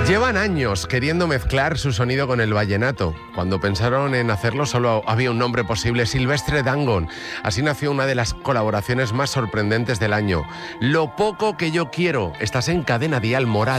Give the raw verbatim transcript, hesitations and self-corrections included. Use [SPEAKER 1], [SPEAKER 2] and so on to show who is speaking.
[SPEAKER 1] Llevan años queriendo mezclar su sonido con el vallenato. Cuando pensaron en hacerlo solo había un nombre posible: Silvestre Dangond. Así nació una de las colaboraciones más sorprendentes del año. Lo poco que yo quiero. Estás en Cadena Dial, Morat.